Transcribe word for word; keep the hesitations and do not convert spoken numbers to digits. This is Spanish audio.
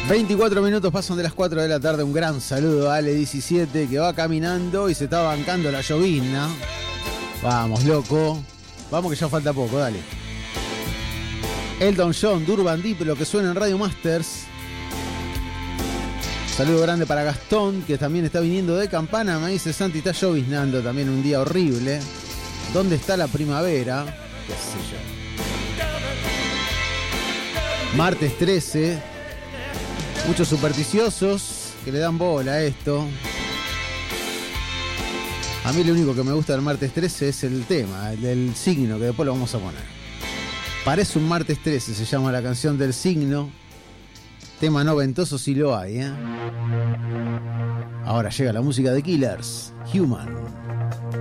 veinticuatro minutos pasan de las cuatro de la tarde. Un gran saludo a Ale diecisiete que va caminando y se está bancando la llovizna. Vamos, loco. Vamos que ya falta poco, dale. Elton John, Durban Deep, lo que suena en Radio Masters. Saludo grande para Gastón, que también está viniendo de Campana. Me dice Santi, está lloviznando también, un día horrible. ¿Dónde está la primavera? Qué sé yo. Martes trece. Muchos supersticiosos que le dan bola a esto. A mí lo único que me gusta del martes trece es el tema, el del signo, que después lo vamos a poner. Parece un martes trece, se llama la canción del signo. Tema noventoso si lo hay, ¿eh? Ahora llega la música de Killers, Human.